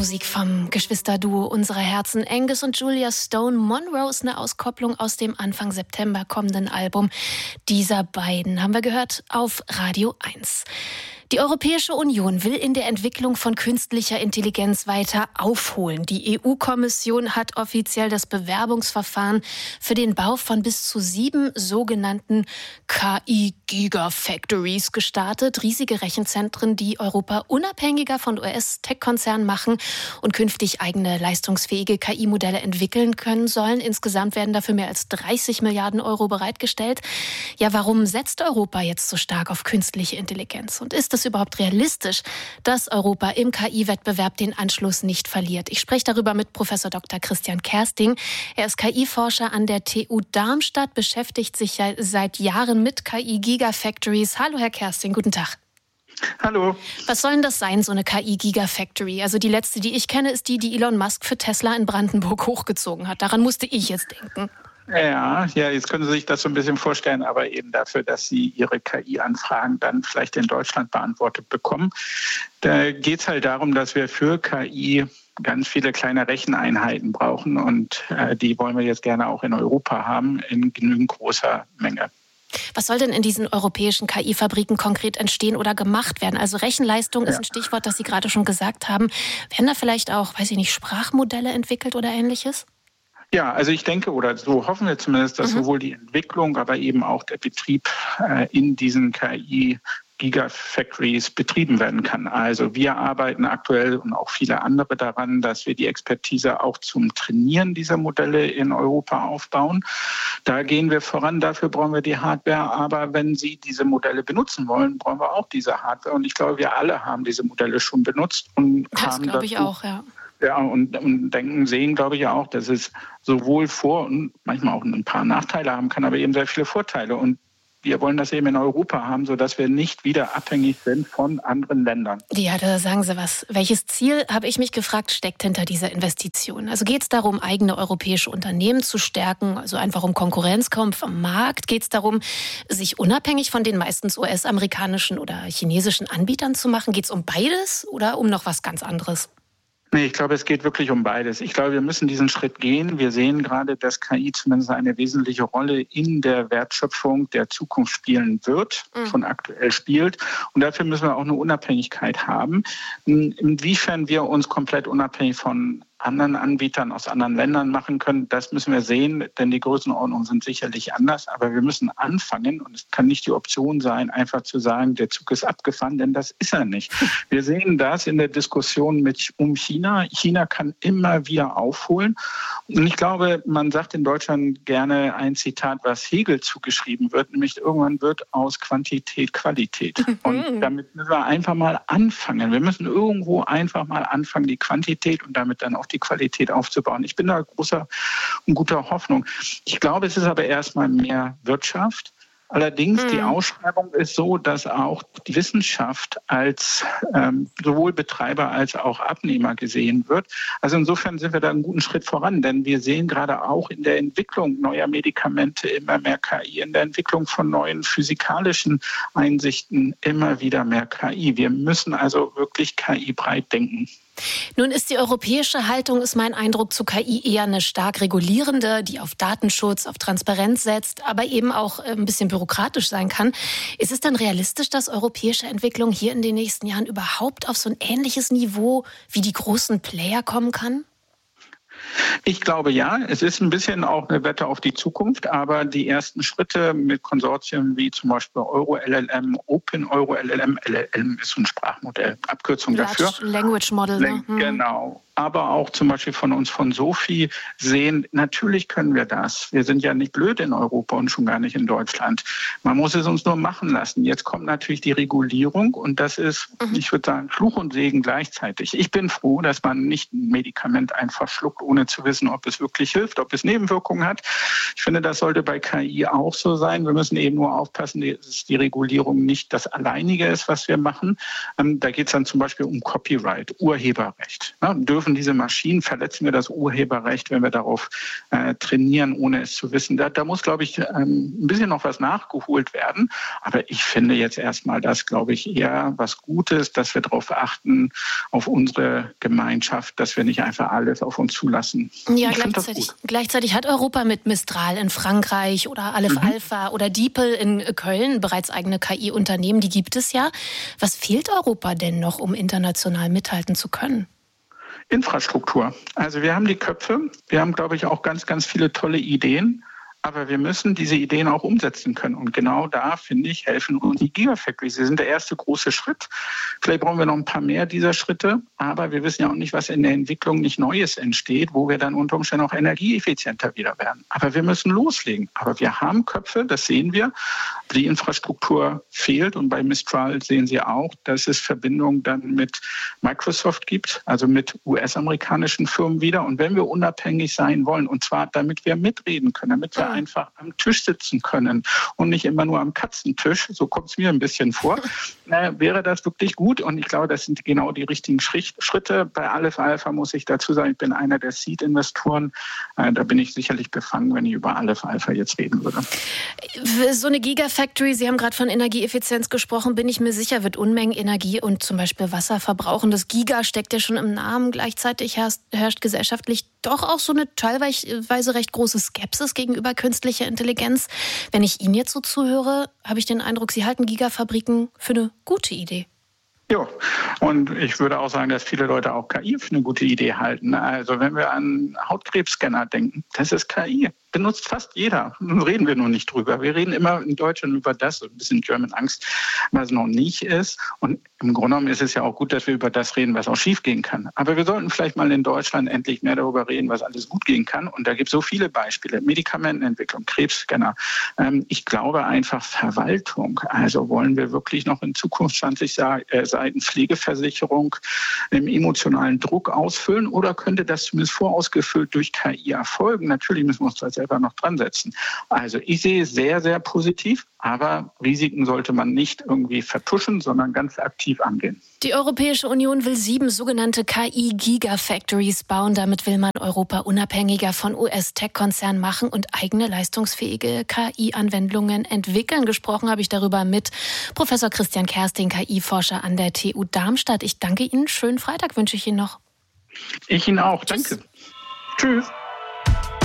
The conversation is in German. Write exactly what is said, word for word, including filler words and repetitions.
Musik vom Geschwisterduo unserer Herzen. Angus und Julia Stone. Monroe ist eine Auskopplung aus dem Anfang September kommenden Album dieser beiden. Haben wir gehört auf Radio eins. Die Europäische Union will in der Entwicklung von künstlicher Intelligenz weiter aufholen. Die E U-Kommission hat offiziell das Bewerbungsverfahren für den Bau von bis zu sieben sogenannten K I-Gigafactories gestartet. Riesige Rechenzentren, die Europa unabhängiger von U S-Tech-Konzernen machen und künftig eigene leistungsfähige K I-Modelle entwickeln können sollen. Insgesamt werden dafür mehr als dreißig Milliarden Euro bereitgestellt. Ja, warum setzt Europa jetzt so stark auf künstliche Intelligenz? Und ist es überhaupt realistisch, dass Europa im K I-Wettbewerb den Anschluss nicht verliert? Ich spreche darüber mit Professor Doktor Christian Kersting. Er ist K I-Forscher an der T U Darmstadt, beschäftigt sich ja seit Jahren mit K I-Gigafactories. Hallo, Herr Kersting, guten Tag. Hallo. Was soll denn das sein, so eine K I-Gigafactory? Also die letzte, die ich kenne, ist die, die Elon Musk für Tesla in Brandenburg hochgezogen hat. Daran musste ich jetzt denken. Ja, ja, jetzt können Sie sich das so ein bisschen vorstellen, aber eben dafür, dass Sie Ihre K I-Anfragen dann vielleicht in Deutschland beantwortet bekommen. Da geht es halt darum, dass wir für K I ganz viele kleine Recheneinheiten brauchen und äh, die wollen wir jetzt gerne auch in Europa haben, in genügend großer Menge. Was soll denn in diesen europäischen K I-Fabriken konkret entstehen oder gemacht werden? Also Rechenleistung ist ein Stichwort, das Sie gerade schon gesagt haben. Werden da vielleicht auch, weiß ich nicht, Sprachmodelle entwickelt oder Ähnliches? Ja, also ich denke, oder so hoffen wir zumindest, dass mhm. sowohl die Entwicklung, aber eben auch der Betrieb äh, in diesen K I-Gigafactories betrieben werden kann. Also wir arbeiten aktuell und auch viele andere daran, dass wir die Expertise auch zum Trainieren dieser Modelle in Europa aufbauen. Da gehen wir voran, dafür brauchen wir die Hardware. Aber wenn Sie diese Modelle benutzen wollen, brauchen wir auch diese Hardware. Und ich glaube, wir alle haben diese Modelle schon benutzt. Und das haben glaube ich auch, ja. Ja, und, und denken, sehen, glaube ich, auch, dass es sowohl Vor- und manchmal auch ein paar Nachteile haben kann, aber eben sehr viele Vorteile. Und wir wollen das eben in Europa haben, sodass wir nicht wieder abhängig sind von anderen Ländern. Ja, da sagen Sie was. Welches Ziel, habe ich mich gefragt, steckt hinter dieser Investition? Also geht es darum, eigene europäische Unternehmen zu stärken, also einfach um Konkurrenzkampf am Markt? Geht es darum, sich unabhängig von den meistens U S-amerikanischen oder chinesischen Anbietern zu machen? Geht es um beides oder um noch was ganz anderes? Nee, ich glaube, es geht wirklich um beides. Ich glaube, wir müssen diesen Schritt gehen. Wir sehen gerade, dass K I zumindest eine wesentliche Rolle in der Wertschöpfung der Zukunft spielen wird, mhm. schon aktuell spielt. Und dafür müssen wir auch eine Unabhängigkeit haben. Inwiefern wir uns komplett unabhängig von anderen Anbietern aus anderen Ländern machen können, das müssen wir sehen, denn die Größenordnungen sind sicherlich anders. Aber wir müssen anfangen und es kann nicht die Option sein, einfach zu sagen, der Zug ist abgefahren, denn das ist er nicht. Wir sehen das in der Diskussion mit um China. China kann immer wieder aufholen. Und ich glaube, man sagt in Deutschland gerne ein Zitat, was Hegel zugeschrieben wird, nämlich irgendwann wird aus Quantität Qualität. Und damit müssen wir einfach mal anfangen. Wir müssen irgendwo einfach mal anfangen, die Quantität und damit dann auch die Qualität aufzubauen. Ich bin da großer und guter Hoffnung. Ich glaube, es ist aber erstmal mehr Wirtschaft. Allerdings, mhm. die Ausschreibung ist so, dass auch die Wissenschaft als ähm, sowohl Betreiber als auch Abnehmer gesehen wird. Also insofern sind wir da einen guten Schritt voran, denn wir sehen gerade auch in der Entwicklung neuer Medikamente immer mehr K I, in der Entwicklung von neuen physikalischen Einsichten immer wieder mehr K I. Wir müssen also wirklich K I breit denken. Nun ist die europäische Haltung, ist mein Eindruck, zu K I eher eine stark regulierende, die auf Datenschutz, auf Transparenz setzt, aber eben auch ein bisschen bürokratisch sein kann. Ist es denn realistisch, dass europäische Entwicklung hier in den nächsten Jahren überhaupt auf so ein ähnliches Niveau wie die großen Player kommen kann? Ich glaube ja, es ist ein bisschen auch eine Wette auf die Zukunft, aber die ersten Schritte mit Konsortien wie zum Beispiel Euro-L L M, Open Euro-L L M, L L M ist so ein Sprachmodell, Abkürzung Large dafür. Language Model. Ne? Hm. Genau. Aber auch zum Beispiel von uns, von Sophie, sehen, natürlich können wir das. Wir sind ja nicht blöd in Europa und schon gar nicht in Deutschland. Man muss es uns nur machen lassen. Jetzt kommt natürlich die Regulierung und das ist, mhm. ich würde sagen, Fluch und Segen gleichzeitig. Ich bin froh, dass man nicht ein Medikament einfach schluckt, ohne zu wissen, ob es wirklich hilft, ob es Nebenwirkungen hat. Ich finde, das sollte bei K I auch so sein. Wir müssen eben nur aufpassen, dass die Regulierung nicht das Alleinige ist, was wir machen. Da geht es dann zum Beispiel um Copyright, Urheberrecht. Ja, dürfen benutzen diese Maschinen, verletzen wir das Urheberrecht, wenn wir darauf äh, trainieren, ohne es zu wissen. Da, da muss, glaube ich, ähm, ein bisschen noch was nachgeholt werden. Aber ich finde jetzt erstmal das, glaube ich, eher was Gutes, dass wir darauf achten, auf unsere Gemeinschaft, dass wir nicht einfach alles auf uns zulassen. Ja, gleichzeitig, gleichzeitig hat Europa mit Mistral in Frankreich oder Aleph mhm. Alpha oder DeepL in Köln bereits eigene K I-Unternehmen. Die gibt es ja. Was fehlt Europa denn noch, um international mithalten zu können? Infrastruktur. Also wir haben die Köpfe, wir haben, glaube ich, auch ganz, ganz viele tolle Ideen. Aber wir müssen diese Ideen auch umsetzen können. Und genau da, finde ich, helfen uns die Gigafactories. Sie sind der erste große Schritt. Vielleicht brauchen wir noch ein paar mehr dieser Schritte. Aber wir wissen ja auch nicht, was in der Entwicklung nicht Neues entsteht, wo wir dann unter Umständen auch energieeffizienter wieder werden. Aber wir müssen loslegen. Aber wir haben Köpfe, das sehen wir. Die Infrastruktur fehlt. Und bei Mistral sehen Sie auch, dass es Verbindungen dann mit Microsoft gibt, also mit U S-amerikanischen Firmen wieder. Und wenn wir unabhängig sein wollen, und zwar damit wir mitreden können, damit wir einfach am Tisch sitzen können und nicht immer nur am Katzentisch, so kommt es mir ein bisschen vor, äh, wäre das wirklich gut. Und ich glaube, das sind genau die richtigen Schritte. Bei Aleph Alpha muss ich dazu sagen, ich bin einer der Seed-Investoren. Äh, da bin ich sicherlich befangen, wenn ich über Aleph Alpha jetzt reden würde. So eine Gigafactory, Sie haben gerade von Energieeffizienz gesprochen, bin ich mir sicher, wird Unmengen Energie und zum Beispiel Wasser verbrauchen. Das Giga steckt ja schon im Namen. Gleichzeitig herrscht, herrscht gesellschaftlich doch auch so eine teilweise recht große Skepsis gegenüber künstlicher Intelligenz. Wenn ich Ihnen jetzt so zuhöre, habe ich den Eindruck, Sie halten Gigafabriken für eine gute Idee. Ja, und ich würde auch sagen, dass viele Leute auch K I für eine gute Idee halten. Also wenn wir an Hautkrebsscanner denken, das ist K I. Benutzt fast jeder. Nun reden wir nur nicht drüber. Wir reden immer in Deutschland über das, ein bisschen German Angst, was noch nicht ist. Und im Grunde genommen ist es ja auch gut, dass wir über das reden, was auch schief gehen kann. Aber wir sollten vielleicht mal in Deutschland endlich mehr darüber reden, was alles gut gehen kann. Und da gibt es so viele Beispiele. Medikamentenentwicklung, Krebsscanner. Ähm, ich glaube einfach Verwaltung. Also wollen wir wirklich noch in Zukunft zwanzig Seiten Pflegeversicherung im emotionalen Druck ausfüllen? Oder könnte das zumindest vorausgefüllt durch K I erfolgen? Natürlich müssen wir uns das selber noch dran setzen. Also ich sehe es sehr, sehr positiv, aber Risiken sollte man nicht irgendwie vertuschen, sondern ganz aktiv angehen. Die Europäische Union will sieben sogenannte K I-Gigafactories bauen. Damit will man Europa unabhängiger von U S-Tech-Konzernen machen und eigene leistungsfähige K I-Anwendungen entwickeln. Gesprochen habe ich darüber mit Professor Christian Kersting, K I-Forscher an der T U Darmstadt. Ich danke Ihnen. Schönen Freitag wünsche ich Ihnen noch. Ich Ihnen auch. Tschüss. Danke. Tschüss.